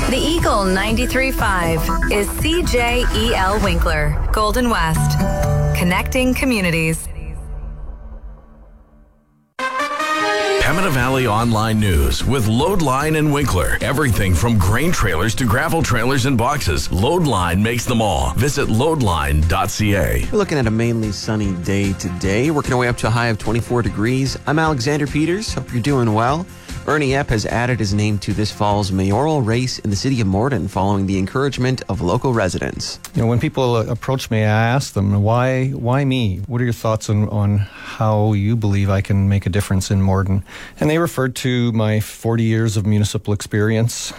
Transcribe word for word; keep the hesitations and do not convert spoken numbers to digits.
The Eagle ninety-three point five is C J E L Winkler, Golden West. Connecting communities. Pembina Valley Online News with Loadline and Winkler. Everything from grain trailers to gravel trailers and boxes. Loadline makes them all. Visit loadline dot c a. We're looking at a mainly sunny day today, working our way up to a high of twenty-four degrees. I'm Alexander Peters. Hope you're doing well. Ernie Epp has added his name to this fall's mayoral race in the city of Morden following the encouragement of local residents. You know, when people approach me, I ask them, why why me? What are your thoughts on, on how you believe I can make a difference in Morden? And they referred to my forty years of municipal experience